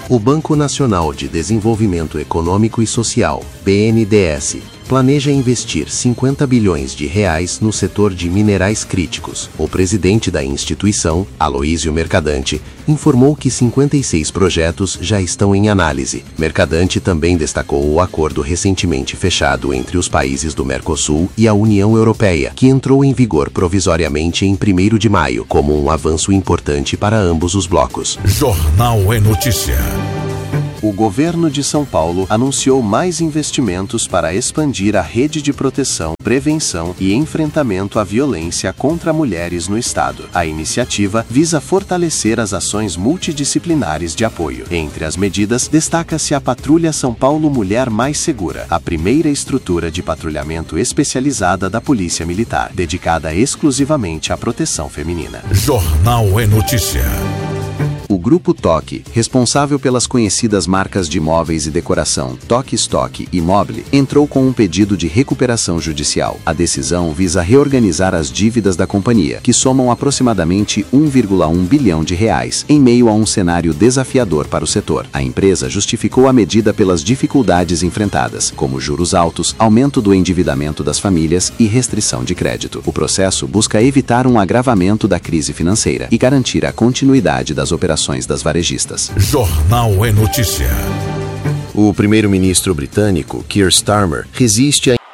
O Banco Nacional de Desenvolvimento Econômico e Social, BNDES, planeja investir 50 bilhões de reais no setor de minerais críticos. O presidente da instituição, Aloísio Mercadante, informou que 56 projetos já estão em análise. Mercadante também destacou o acordo recentemente fechado entre os países do Mercosul e a União Europeia, que entrou em vigor provisoriamente em 1º de maio, como um avanço importante para ambos os blocos. Jornal é Notícia. O governo de São Paulo anunciou mais investimentos para expandir a rede de proteção, prevenção e enfrentamento à violência contra mulheres no estado. A iniciativa visa fortalecer as ações multidisciplinares de apoio. Entre as medidas, destaca-se a Patrulha São Paulo Mulher Mais Segura, a primeira estrutura de patrulhamento especializada da Polícia Militar, dedicada exclusivamente à proteção feminina. Jornal é Notícia. O Grupo Toque, responsável pelas conhecidas marcas de móveis e decoração Toque Stock e Mobile, entrou com um pedido de recuperação judicial. A decisão visa reorganizar as dívidas da companhia, que somam aproximadamente 1,1 bilhão de reais, em meio a um cenário desafiador para o setor. A empresa justificou a medida pelas dificuldades enfrentadas, como juros altos, aumento do endividamento das famílias e restrição de crédito. O processo busca evitar um agravamento da crise financeira e garantir a continuidade das operações das varejistas. Jornal é Notícia. O primeiro-ministro britânico, Keir Starmer, resiste a